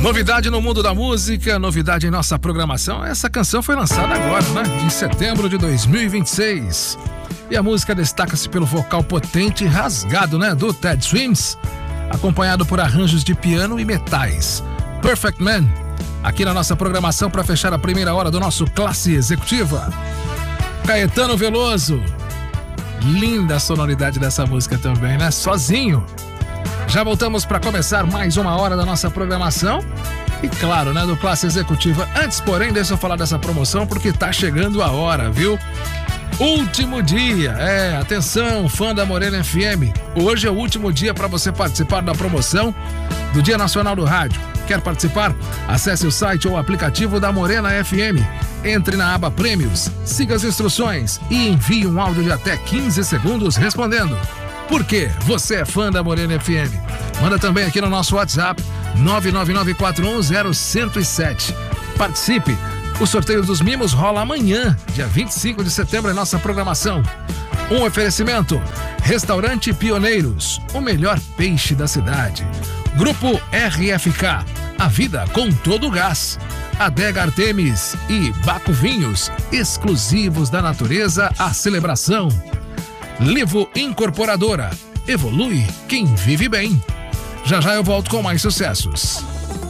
Novidade no mundo da música, novidade em nossa programação. Essa canção foi lançada agora, né? Em setembro de 2026. E a música destaca-se pelo vocal potente e rasgado, né? Do Ted Swims, acompanhado por arranjos de piano e metais. Perfect Man, aqui na nossa programação para fechar a primeira hora do nosso Classe Executiva. Caetano Veloso. Linda a sonoridade dessa música também, né? Sozinho. Já voltamos para começar mais uma hora da nossa programação. E claro, né, do Classe Executiva. Antes, porém, deixa eu falar dessa promoção porque tá chegando a hora, viu? Último dia, atenção, fã da Morena FM. Hoje é o último dia para você participar da promoção do Dia Nacional do Rádio. Quer participar? Acesse o site ou o aplicativo da Morena FM. Entre na aba Prêmios, siga as instruções e envie um áudio de até 15 segundos respondendo. Por quê? Você é fã da Morena FM. Manda também aqui no nosso WhatsApp 999410107. Participe. O sorteio dos mimos rola amanhã, dia 25 de setembro, em nossa programação. Um oferecimento: Restaurante Pioneiros, o melhor peixe da cidade. Grupo RFK, a vida com todo o gás. Adega Artemis e Baco Vinhos, exclusivos da natureza à celebração. Livo Incorporadora, evolui quem vive bem. Já já eu volto com mais sucessos.